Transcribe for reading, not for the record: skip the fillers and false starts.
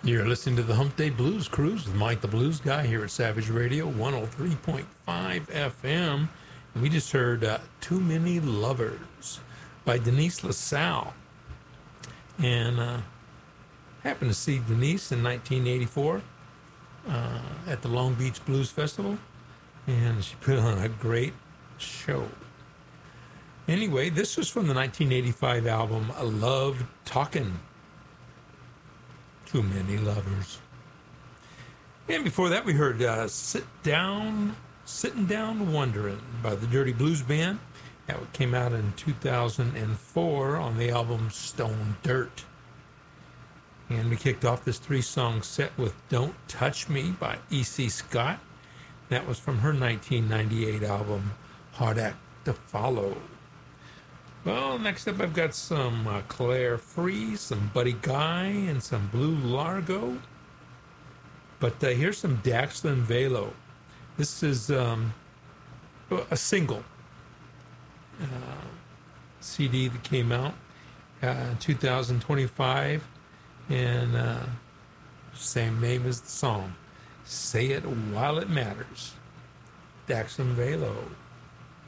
You're listening to the Hump Day Blues Cruise with Mike the Blues Guy here at Savage Radio 103.5 FM. And we just heard Too Many Lovers by Denise LaSalle. And happened to see Denise in 1984 at the Long Beach Blues Festival. And she put on a great show. Anyway, this was from the 1985 album Love Talkin'. Too Many Lovers. And before that, we heard Sitting Down Wondering by the Dirty Blues Band. That came out in 2004 on the album Stone Dirt. And we kicked off this 3-song set with Don't Touch Me by E.C. Scott. That was from her 1998 album Hard Act to Follow. Well, next up I've got some Claire Free, some Buddy Guy, and some Blue Largo. But here's some Daxlin Velo. This is a single CD that came out in 2025, and same name as the song. Say It While It Matters. Daxlin Velo.